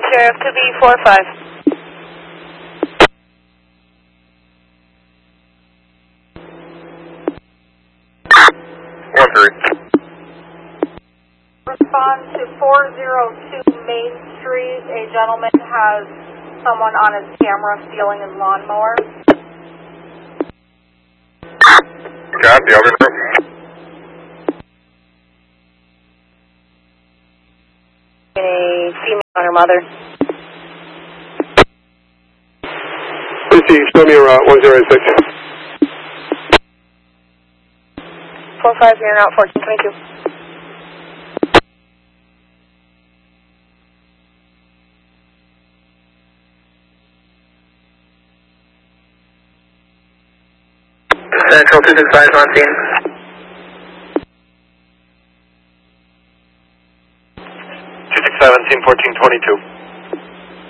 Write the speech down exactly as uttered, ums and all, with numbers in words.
Sheriff two B four five. One three. Respond to four oh two Main Street. A gentleman has someone on his camera stealing his lawnmower. Copy, I'll be there. A female on her mother. P C, show me your uh, one zero eight six. four five near route fourteen twenty-two. Central two six five on scene. two six seven, scene fourteen twenty-two.